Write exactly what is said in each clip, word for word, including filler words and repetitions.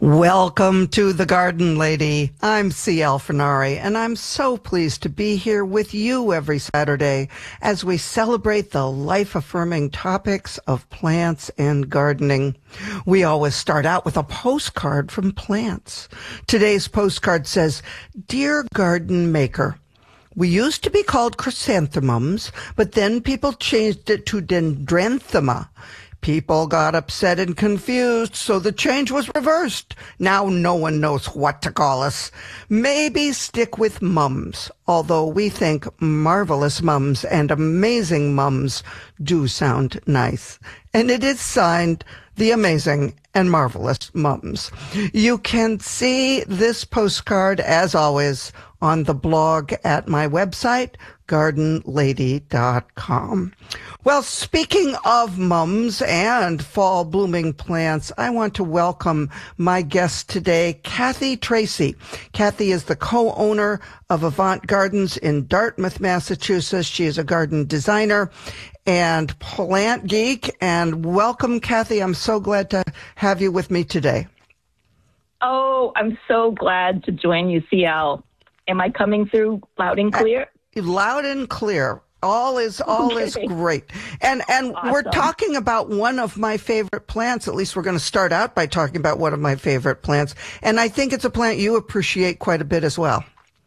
Welcome to The Garden Lady. I'm C. L. Fernari, and I'm so pleased to be here with you every Saturday as we celebrate the life-affirming topics of plants and gardening. We always start out with a postcard from plants. Today's postcard says, "Dear Garden Maker, we used to be called chrysanthemums, but then people changed it to dendranthema. People got upset and confused, so the change was reversed. Now no one knows what to call us. Maybe stick with mums, although we think marvelous mums and amazing mums do sound nice." And it is signed The Amazing and Marvelous Mums. You can see this postcard, as always, on the blog at my website, garden lady dot com. Well, speaking of mums and fall blooming plants, I want to welcome my guest today, Kathy Tracy. Kathy is the co-owner of Avant Gardens in Dartmouth, Massachusetts. She is a garden designer and plant geek. And welcome, Kathy. I'm so glad to have you with me today. Oh, I'm so glad to join you, C L. Am I coming through loud and clear? Uh, loud and clear. All is all okay. Is great. And and awesome. We're talking about one of my favorite plants. At least we're going to start out by talking about one of my favorite plants. And I think it's a plant you appreciate quite a bit as well.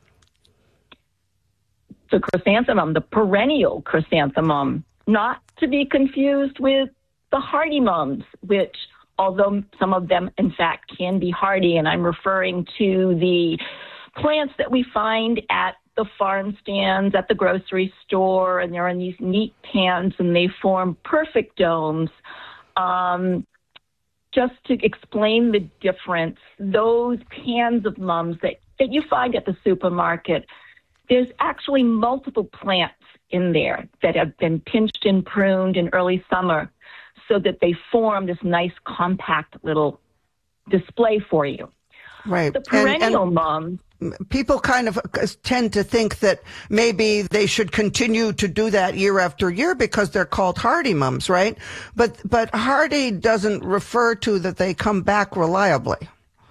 The chrysanthemum, the perennial chrysanthemum, not to be confused with the hardy mums, which, although some of them, in fact, can be hardy, and I'm referring to the plants that we find at the farm stands, at the grocery store, and they're in these neat pans, and they form perfect domes. Um, just to explain the difference, those pans of mums that, that you find at the supermarket, there's actually multiple plants in there that have been pinched and pruned in early summer so that they form this nice compact little display for you. Right. The perennial and, and mums, people kind of tend to think that maybe they should continue to do that year after year because they're called hardy mums, right? But but hardy doesn't refer to that they come back reliably.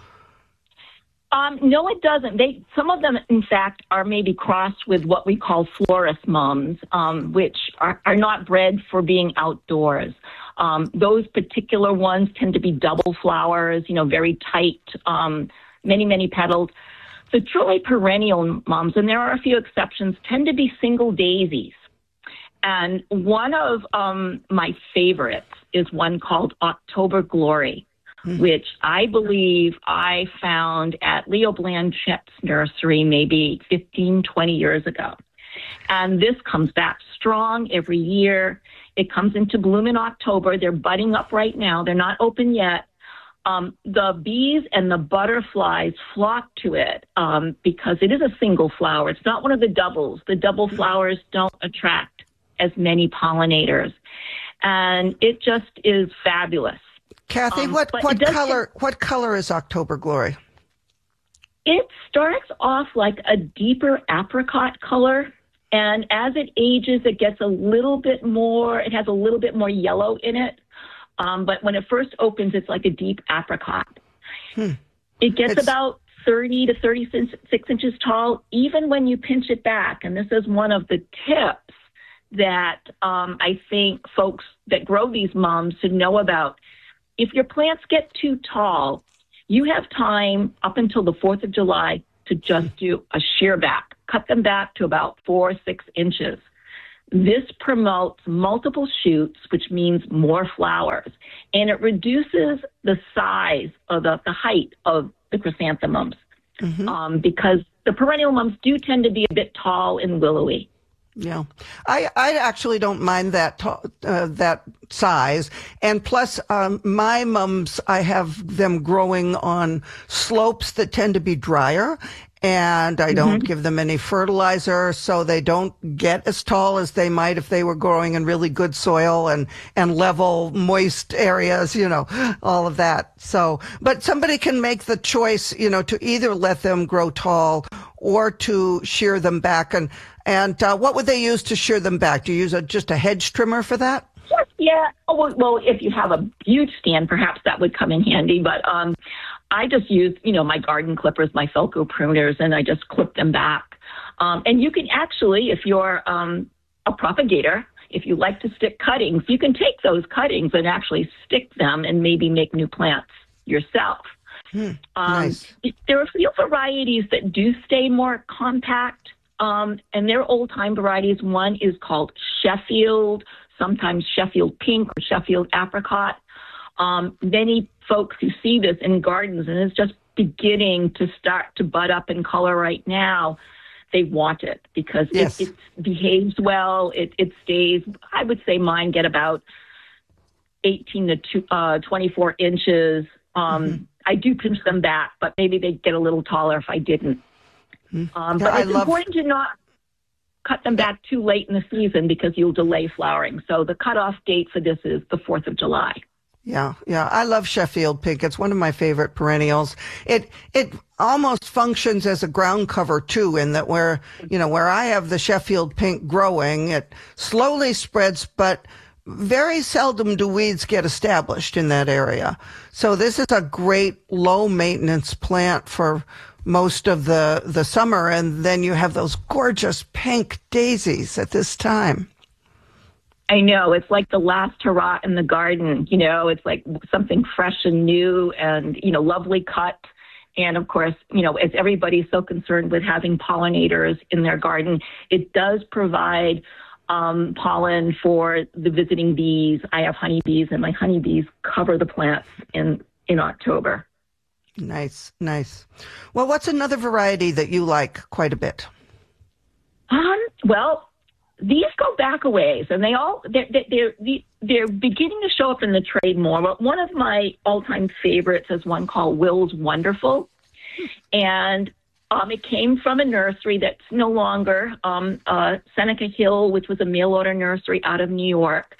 Um, no, it doesn't. They some of them, in fact, are maybe crossed with what we call florist mums, um, which are, are not bred for being outdoors. Um, those particular ones tend to be double flowers, you know, very tight, um, many, many petals. The truly perennial mums, and there are a few exceptions, tend to be single daisies. And one of um, my favorites is one called October Glory, mm. which I believe I found at Leo Blanchett's nursery maybe fifteen, twenty years ago. And this comes back strong every year. It comes into bloom in October. They're budding up right now. They're not open yet. Um, the bees and the butterflies flock to it um, because it is a single flower. It's not one of the doubles. The double flowers don't attract as many pollinators. And it just is fabulous. Kathy, um, what, what color take, what color is October Glory? It starts off like a deeper apricot color. And as it ages, it gets a little bit more, it has a little bit more yellow in it. Um, but when it first opens, it's like a deep apricot. Hmm. It gets it's... about thirty to thirty-six inches tall, even when you pinch it back. And this is one of the tips that um, I think folks that grow these mums should know about. If your plants get too tall, you have time up until the fourth of July to just do a shear back. Cut them back to about four, six inches. This promotes multiple shoots, which means more flowers, and it reduces the size of the, the height of the chrysanthemums mm-hmm. um, because the perennial mums do tend to be a bit tall and willowy. Yeah, I, I actually don't mind that uh, that size. And plus, um, my mums, I have them growing on slopes that tend to be drier. And I don't mm-hmm. give them any fertilizer, so they don't get as tall as they might if they were growing in really good soil and, and level, moist areas, you know, all of that. So, but somebody can make the choice, you know, to either let them grow tall or to shear them back. And, and uh, what would they use to shear them back? Do you use a, just a hedge trimmer for that? Yeah. Oh, well, if you have a huge stand, perhaps that would come in handy. But um, I just use, you know, my garden clippers, my Felco pruners, and I just clip them back. Um, and you can actually, if you're um, a propagator, if you like to stick cuttings, you can take those cuttings and actually stick them and maybe make new plants yourself. Hmm, um, nice. There are a few varieties that do stay more compact, um, and they're old-time varieties. One is called Sheffield, sometimes Sheffield Pink or Sheffield Apricot. Um, many folks who see this in gardens, and it's just beginning to start to bud up in color right now, they want it because yes. it, it behaves well. It, it stays, I would say mine get about eighteen to twenty-four inches. Um, mm-hmm. I do pinch them back, but maybe they'd get a little taller if I didn't. Mm-hmm. Um, but yeah, it's love... important to not cut them back too late in the season because you'll delay flowering. So the cutoff date for this is the fourth of July. Yeah, yeah. I love Sheffield Pink. It's one of my favorite perennials. It it almost functions as a ground cover too, in that where, you know, where I have the Sheffield Pink growing, it slowly spreads, but very seldom do weeds get established in that area. So this is a great low maintenance plant for most of the, the summer. And then you have those gorgeous pink daisies at this time. I know. It's like the last hurrah in the garden. You know, it's like something fresh and new and, you know, lovely cut. And of course, you know, as everybody's so concerned with having pollinators in their garden, it does provide um, pollen for the visiting bees. I have honeybees, and my honeybees cover the plants in, in October. Nice, nice. Well, what's another variety that you like quite a bit? Um, well, these go back a ways, and they all, they're, they're, they're beginning to show up in the trade more. But one of my all-time favorites is one called Will's Wonderful. And um, it came from a nursery that's no longer um, uh, Seneca Hill, which was a mail-order nursery out of New York.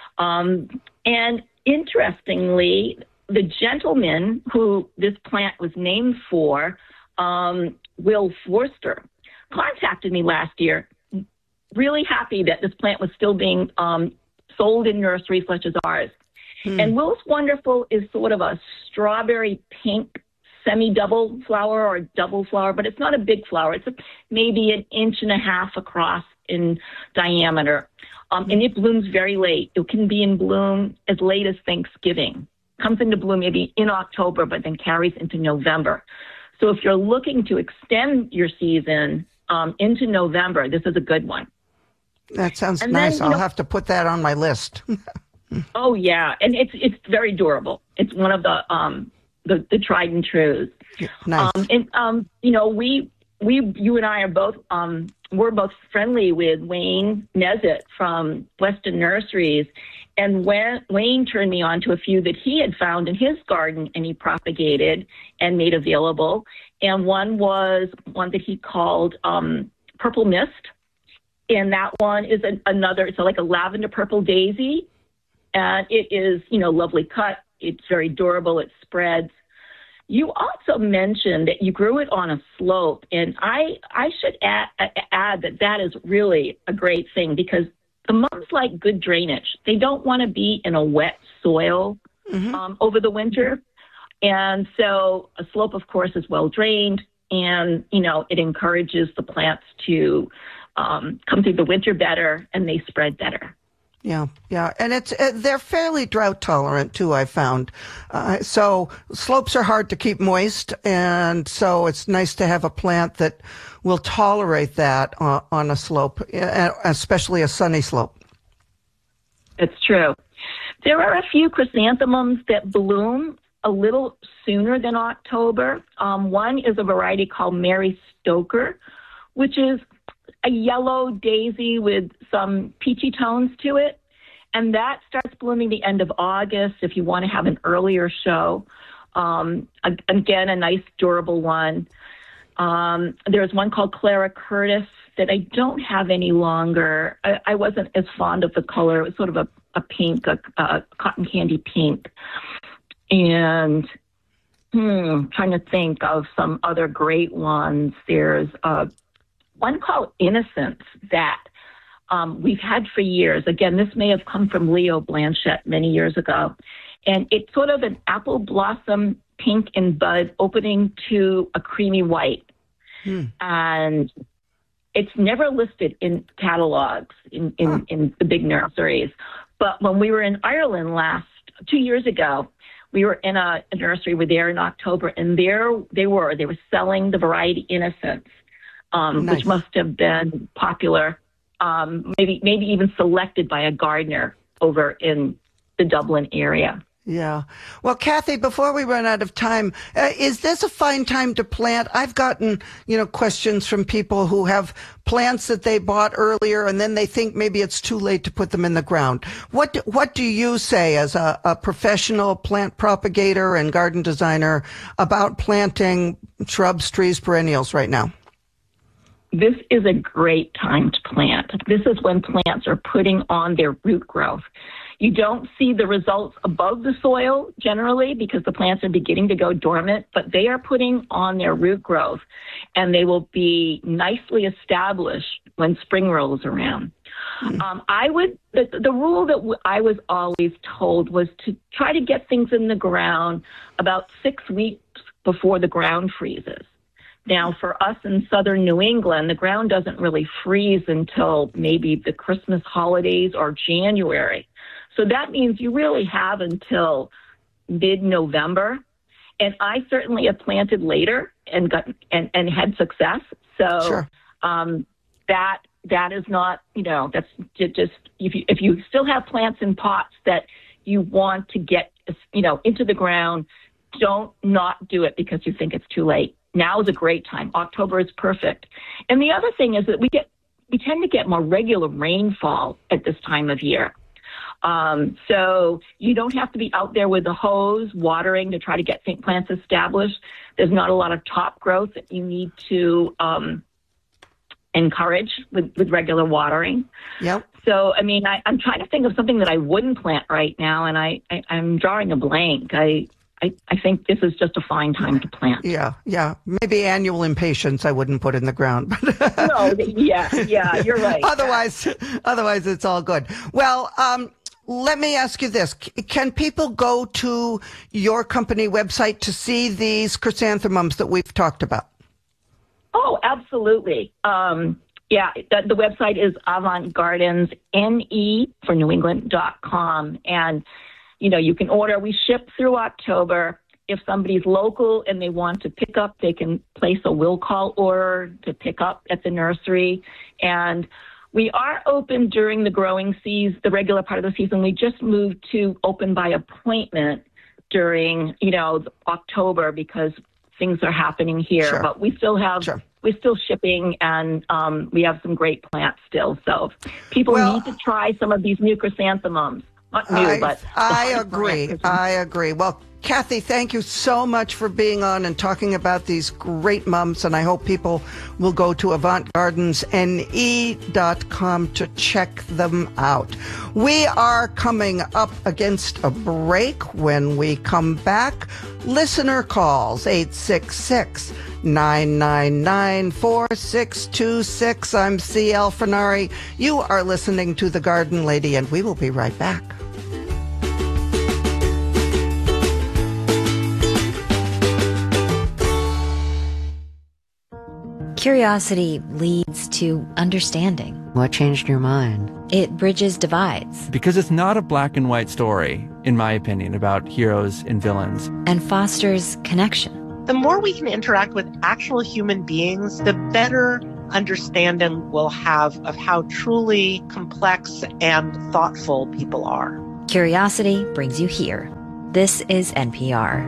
Um, and interestingly, the gentleman who this plant was named for, um, Will Forster, contacted me last year. Really happy that this plant was still being um, sold in nurseries such as ours. Hmm. And Will's Wonderful is sort of a strawberry pink semi-double flower or double flower, but it's not a big flower. It's a, maybe an inch and a half across in diameter. Um, and it blooms very late. It can be in bloom as late as Thanksgiving. Comes into bloom maybe in October, but then carries into November. So if you're looking to extend your season um, into November, this is a good one. That sounds and nice. Then, I'll know, have to put that on my list. Oh yeah, and it's it's very durable. It's one of the um the, the tried and trues. Nice. Um, and um you know we we you and I are both um we're both friendly with Wayne Nezet from Weston Nurseries, and when Wayne turned me on to a few that he had found in his garden and he propagated and made available. And one was one that he called um Purple Mist. And that one is a, another, it's like a lavender purple daisy. And it is, you know, lovely cut. It's very durable. It spreads. You also mentioned that you grew it on a slope. And I I should add, add that that is really a great thing because the mums like good drainage. They don't want to be in a wet soil mm-hmm. um, over the winter. And so a slope, of course, is well drained. And, you know, it encourages the plants to Um, come through the winter better, and they spread better. Yeah, yeah, and it's uh, they're fairly drought tolerant too. I found uh, so slopes are hard to keep moist, and so it's nice to have a plant that will tolerate that uh, on a slope, especially a sunny slope. It's true. There are a few chrysanthemums that bloom a little sooner than October. Um, one is a variety called Mary Stoker, which is a yellow daisy with some peachy tones to it. And that starts blooming the end of August if you want to have an earlier show. Um, again, a nice durable one. Um, there's one called Clara Curtis that I don't have any longer. I, I wasn't as fond of the color. It was sort of a, a pink, a, a cotton candy pink. And hmm, trying to think of some other great ones. There's a one called Innocence that um, we've had for years. Again, this may have come from Leo Blanchette many years ago. and it's sort of an apple blossom pink in bud opening to a creamy white. Hmm. And it's never listed in catalogs in, in, huh. in the big nurseries. But when we were in Ireland last, two years ago, we were in a, a nursery. We were there in October, and there they were. They were selling the variety Innocence, um, nice. which must have been popular, um, maybe maybe even selected by a gardener over in the Dublin area. Yeah. Well, Kathy, before we run out of time, uh, is this a fine time to plant? I've gotten, you know, questions from people who have plants that they bought earlier and then they think maybe it's too late to put them in the ground. What do, what do you say as a, a professional plant propagator and garden designer about planting shrubs, trees, perennials right now? This is a great time to plant. This is when plants are putting on their root growth. You don't see the results above the soil generally because the plants are beginning to go dormant, but they are putting on their root growth, and they will be nicely established when spring rolls around. Mm-hmm. Um, I would the, the rule that w- I was always told was to try to get things in the ground about six weeks before the ground freezes. Now, for us in southern New England, the ground doesn't really freeze until maybe the Christmas holidays or January. So that means you really have until mid-November. And I certainly have planted later and got and, and had success. So sure. um, that that is not, you know, that's just if you if you still have plants in pots that you want to get, you know, into the ground, don't not do it because you think it's too late. Now is a great time. October is perfect. And the other thing is that we get we tend to get more regular rainfall at this time of year. Um, so you don't have to be out there with the hose watering to try to get plants established. There's not a lot of top growth that you need to um, encourage with, with regular watering. Yep. So, I mean, I, I'm trying to think of something that I wouldn't plant right now, and I, I, I'm drawing a blank. I, I, I think this is just a fine time to plant. Yeah, yeah. Maybe annual impatience I wouldn't put in the ground. No, yeah, yeah, you're right. Otherwise, otherwise it's all good. Well, um, let me ask you this. Can people go to your company website to see these chrysanthemums that we've talked about? Oh, absolutely. Um, yeah, the, the website is Avant Gardens, N E for New England dot com. And, you know, you can order. We ship through October. If somebody's local and they want to pick up, they can place a will call order to pick up at the nursery. And we are open during the growing season, the regular part of the season. We just moved to open by appointment during, you know, October because things are happening here. Sure. But we still have, sure. we're still shipping, and um, we have some great plants still. So people well, need to try some of these new chrysanthemums. Not new, I, but I agree. I agree. Well, Kathy, thank you so much for being on and talking about these great mums, and I hope people will go to Avant Gardens N E dot com to check them out. We are coming up against a break. When we come back, listener calls, eight six six, nine nine nine, four six two six. I'm C L Fernari. You are listening to The Garden Lady, and we will be right back. Curiosity leads to understanding. What changed your mind? It bridges divides. Because it's not a black and white story, in my opinion, about heroes and villains. And fosters connection. The more we can interact with actual human beings, the better understanding we'll have of how truly complex and thoughtful people are. Curiosity brings you here. This is N P R.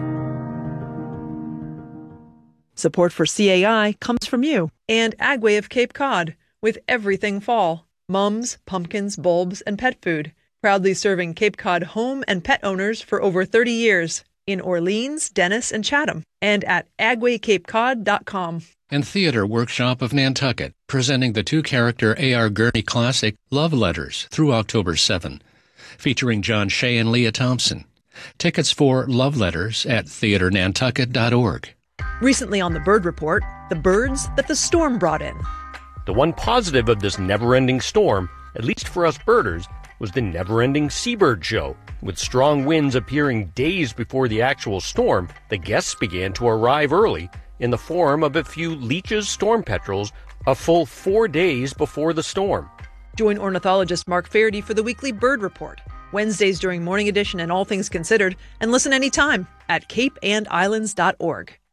Support for C A I comes from you and Agway of Cape Cod with everything fall. Mums, pumpkins, bulbs, and pet food. Proudly serving Cape Cod home and pet owners for over thirty years in Orleans, Dennis, and Chatham, and at agway cape cod dot com. And Theater Workshop of Nantucket, presenting the two-character A R. Gurney classic Love Letters through October seventh, featuring John Shea and Leah Thompson. Tickets for Love Letters at theater nantucket dot org. Recently on the Bird Report, the birds that the storm brought in. The one positive of this never-ending storm, at least for us birders, was the never-ending seabird show. With strong winds appearing days before the actual storm, the guests began to arrive early in the form of a few Leach's storm petrels a full four days before the storm. Join ornithologist Mark Faherty for the weekly Bird Report, Wednesdays during Morning Edition and All Things Considered, and listen anytime at cape and islands dot org.